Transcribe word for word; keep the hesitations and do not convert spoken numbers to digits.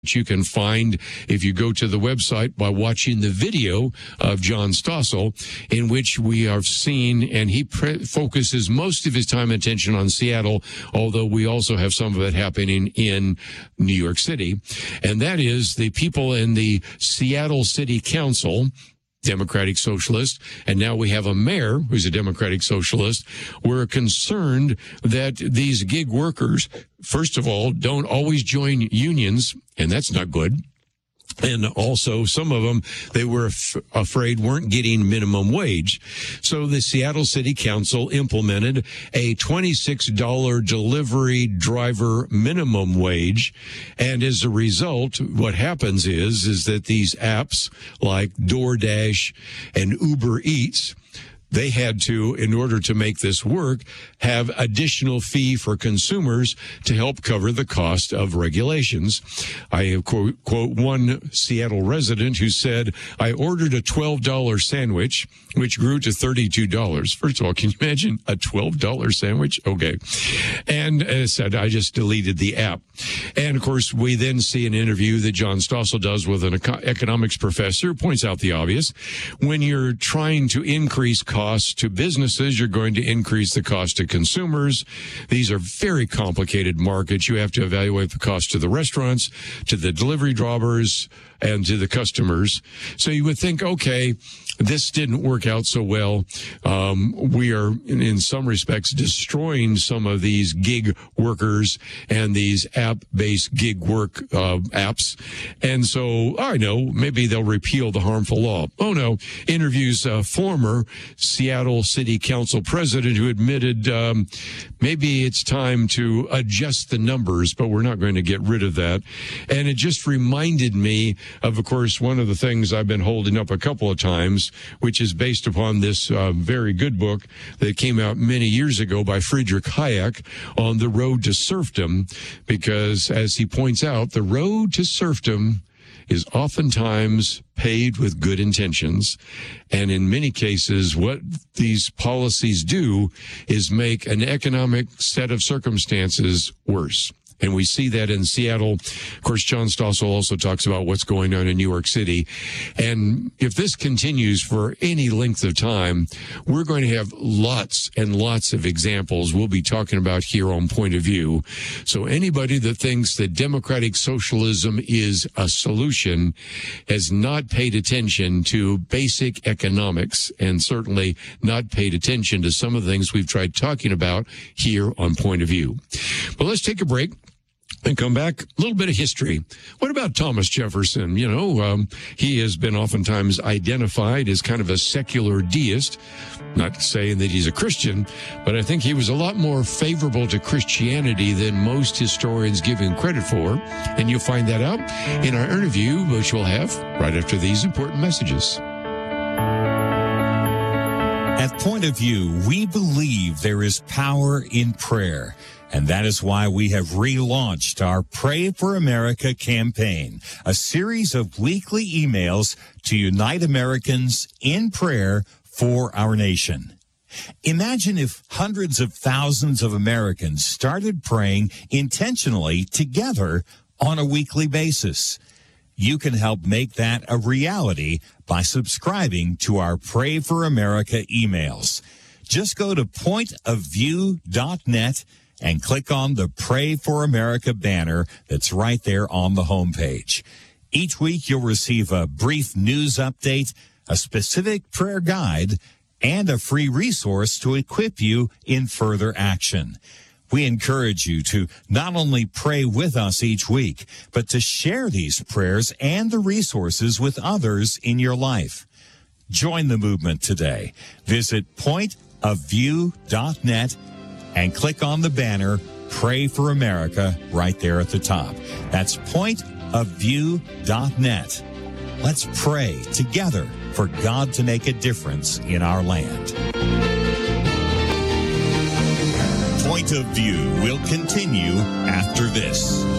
you can find if you go to the website by watching the video of John Stossel, in which we are seeing, and he pre- focuses most of his time and attention on Seattle, although we also have some of it happening in New York City. And that is the people in the Seattle City Council, Democratic Socialist, and now we have a mayor who's a Democratic Socialist. We're concerned that these gig workers, first of all, don't always join unions, and that's not good. And also, some of them, they were f- afraid weren't getting minimum wage. So the Seattle City Council implemented a twenty-six dollars delivery driver minimum wage. And as a result, what happens is, is that these apps like DoorDash and Uber Eats, they had to, in order to make this work, have additional fee for consumers to help cover the cost of regulations. I quote, quote one Seattle resident who said, I ordered a twelve dollars sandwich, which grew to thirty-two dollars. First of all, can you imagine a twelve dollars sandwich? Okay. And uh, said, I just deleted the app. And of course, we then see an interview that John Stossel does with an eco- economics professor who points out the obvious. When you're trying to increase costs, costs to businesses, you're going to increase the cost to consumers. These are very complicated markets. You have to evaluate the cost to the restaurants, to the delivery drivers, and to the customers. So you would think, okay, this didn't work out so well. Um, we are, in some respects, destroying some of these gig workers and these app-based gig work uh, apps. And so, I know, maybe they'll repeal the harmful law. Oh, no. Interviews a former Seattle City Council president who admitted um, maybe it's time to adjust the numbers, but we're not going to get rid of that. And it just reminded me of, of course, one of the things I've been holding up a couple of times, which is based upon this uh, very good book that came out many years ago by Friedrich Hayek on the road to serfdom, because as he points out, the road to serfdom is oftentimes paved with good intentions. And in many cases, what these policies do is make an economic set of circumstances worse. And we see that in Seattle. Of course, John Stossel also talks about what's going on in New York City. And if this continues for any length of time, we're going to have lots and lots of examples we'll be talking about here on Point of View. So anybody that thinks that democratic socialism is a solution has not paid attention to basic economics, and certainly not paid attention to some of the things we've tried talking about here on Point of View. But let's take a break and come back. A little bit of history. What about Thomas Jefferson? You know, um, he has been oftentimes identified as kind of a secular deist. Not saying that he's a Christian, but I think he was a lot more favorable to Christianity than most historians give him credit for. And you'll find that out in our interview, which we'll have right after these important messages. At Point of View, we believe there is power in prayer. And that is why we have relaunched our Pray for America campaign, a series of weekly emails to unite Americans in prayer for our nation. Imagine if hundreds of thousands of Americans started praying intentionally together on a weekly basis. You can help make that a reality by subscribing to our Pray for America emails. Just go to point of view dot net and click on the Pray for America banner that's right there on the homepage. Each week, you'll receive a brief news update, a specific prayer guide, and a free resource to equip you in further action. We encourage you to not only pray with us each week, but to share these prayers and the resources with others in your life. Join the movement today. Visit point of view dot net and click on the banner, Pray for America, right there at the top. That's point of view dot net. Let's pray together for God to make a difference in our land. Point of View will continue after this.